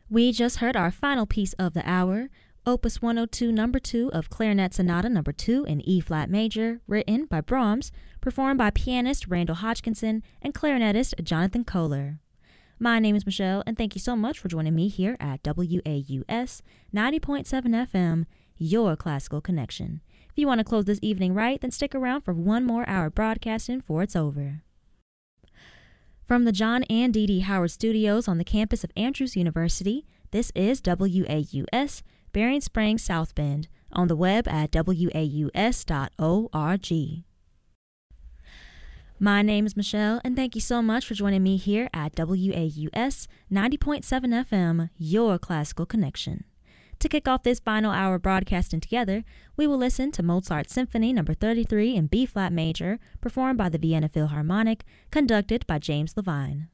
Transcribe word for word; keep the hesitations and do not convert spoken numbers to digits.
We just heard our final piece of the hour, Opus one oh two number two of Clarinet Sonata number two in E-flat major, written by Brahms, performed by pianist Randall Hodgkinson and clarinetist Jonathan Kohler. My name is Michelle, and thank you so much for joining me here at W A U S ninety point seven F M, your classical connection. If you want to close this evening right, then stick around for one more hour broadcasting before it's over. From the John and Dee Dee Howard Studios on the campus of Andrews University, this is W A U S, Berrien Springs, South Bend, on the web at w a u s dot org. My name is Michelle, and thank you so much for joining me here at W A U S ninety point seven F M, your classical connection. To kick off this final hour broadcasting together, we will listen to Mozart's Symphony number thirty-three in B-flat major, performed by the Vienna Philharmonic, conducted by James Levine.